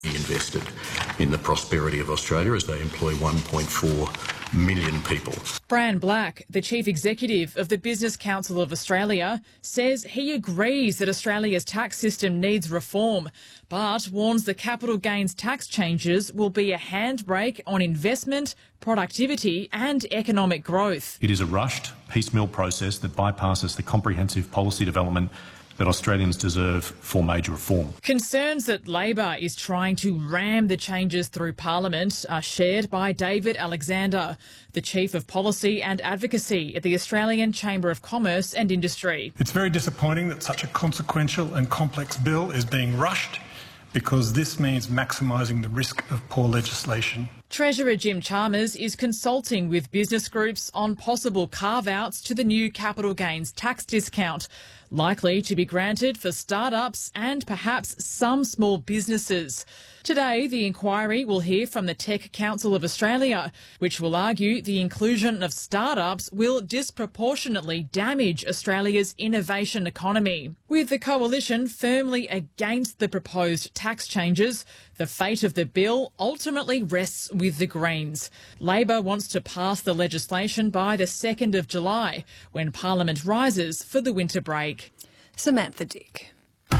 Invested in the prosperity of Australia as they employ 1.4 million people. Fran Black, the Chief Executive of the Business Council of Australia, says he agrees that Australia's tax system needs reform, but warns the capital gains tax changes will be a handbrake on investment, productivity and economic growth. It is a rushed, piecemeal process that bypasses the comprehensive policy development that Australians deserve for major reform. Concerns that Labor is trying to ram the changes through Parliament are shared by David Alexander, the Chief of Policy and Advocacy at the Australian Chamber of Commerce and Industry. It's very disappointing that such a consequential and complex bill is being rushed, because this means maximising the risk of poor legislation. Treasurer Jim Chalmers is consulting with business groups on possible carve-outs to the new capital gains tax discount, likely to be granted for startups and perhaps some small businesses. Today, the inquiry will hear from the Tech Council of Australia, which will argue the inclusion of startups will disproportionately damage Australia's innovation economy. With the coalition firmly against the proposed tax changes, the fate of the bill ultimately rests with the Greens. Labor wants to pass the legislation by the 2nd of July, when Parliament rises for the winter break. Samantha Dick.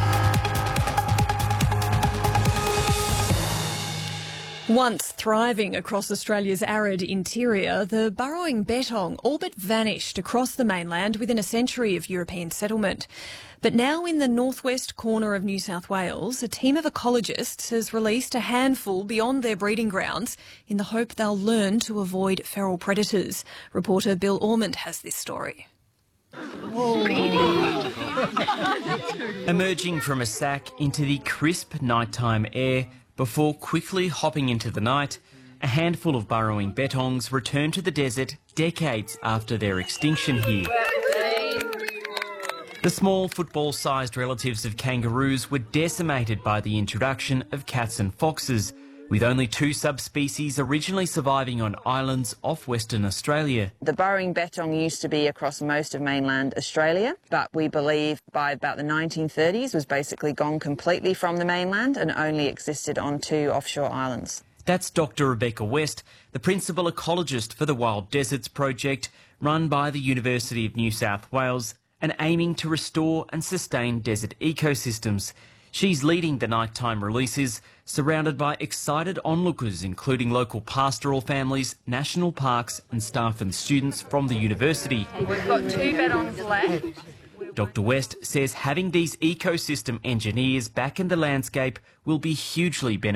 Once thriving across Australia's arid interior, the burrowing bettong all but vanished across the mainland within a century of European settlement. But now in the northwest corner of New South Wales, a team of ecologists has released a handful beyond their breeding grounds in the hope they'll learn to avoid feral predators. Reporter Bill Ormond has this story. Emerging from a sack into the crisp nighttime air before quickly hopping into the night, a handful of burrowing bettongs return to the desert decades after their extinction here. The small football-sized relatives of kangaroos were decimated by the introduction of cats and foxes, with only 2 subspecies originally surviving on islands off Western Australia. The burrowing bettong used to be across most of mainland Australia, but we believe by about the 1930s was basically gone completely from the mainland and only existed on 2 offshore islands. That's Dr. Rebecca West, the principal ecologist for the Wild Deserts Project, run by the University of New South Wales and aiming to restore and sustain desert ecosystems. She's leading the nighttime releases, surrounded by excited onlookers, including local pastoral families, national parks and staff and students from the university. We've got 2 bettongs left. Dr. West says having these ecosystem engineers back in the landscape will be hugely beneficial.